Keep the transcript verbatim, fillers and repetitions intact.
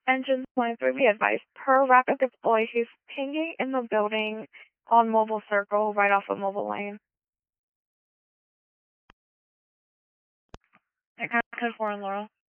Engine twenty-three, be advised. Per rapid deploy, he's pinging in the building on Mobile Circle, right off of Mobile Lane. At Code four and Laurel.